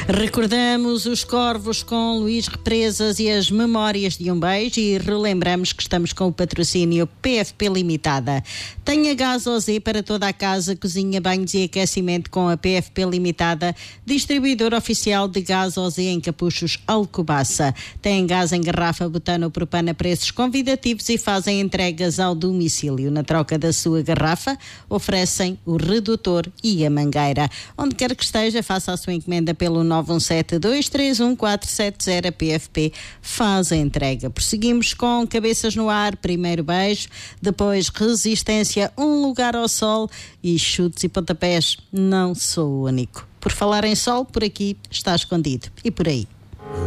Recordamos os Corvos com Luís Represas e as Memórias de um Beijo e relembramos que estamos com o patrocínio PFP Limitada. Tenha gás OZ para toda a casa, cozinha, banhos e aquecimento com a PFP Limitada, distribuidor oficial de gás OZ em Capuchos, Alcobaça. Tem gás em garrafa, butano, propana, preços convidativos e fazem entregas ao domicílio. Na troca da sua garrafa, oferecem o redutor e a mangueira. Onde quer que esteja, faça a sua encomenda pelo 917-231-470. A PFP faz a entrega. Prosseguimos com Cabeças no Ar, primeiro beijo, depois Resistência, Um Lugar ao Sol e Chutes e Pontapés, Não Sou o Único. Por falar em sol, por aqui está escondido. E por aí?